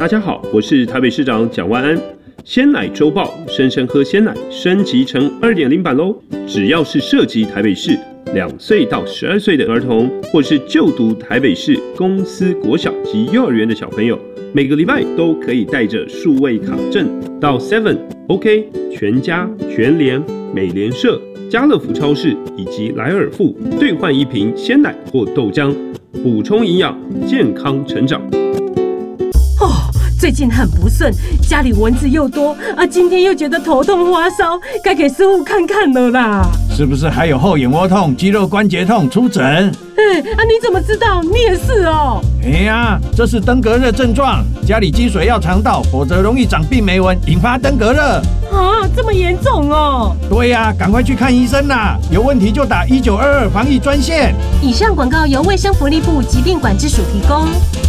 大家好，我是台北市长蒋万安。鲜奶周报，生生喝鲜奶升级成 2.0 版咯。只要是涉及台北市2岁到12岁的儿童，或是就读台北市公私国小及幼儿园的小朋友，每个礼拜都可以带着数位卡证到 Seven、OK、全家、全联、美联社、家乐福超市以及莱尔富兑换1瓶鲜奶或豆浆，补充营养，健康成长。 最近很不顺，家里蚊子又多啊，今天又觉得头痛发烧，该给师傅看看了啦。 是不是还有后眼窝痛、肌肉关节痛？出诊。 你怎么知道？你也是哦。 这是登革热症状，家里积水要肠道，否则容易长病媒蚊，引发登革热。 这么严重哦？ 对呀，赶快去看医生啦！有问题就打1922防疫专线。 以上广告由卫生福利部疾病管制署提供。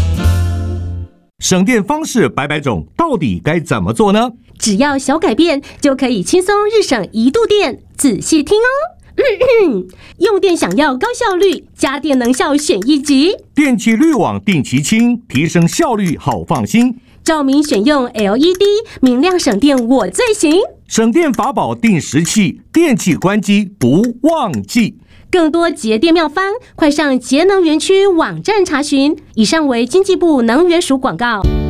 省电方式百种，到底该怎么做呢？ 只要小改变，就可以轻松日省1度电。仔细听哦。用电想要高效率，家电能效选1级。 电气滤网定期清，提升效率好放心。 照明选用 LED， 明亮省电我最行。 省电法宝定时器，电器关机不忘记。 更多节电妙方，快上节能园区网站查询。以上为经济部能源署广告。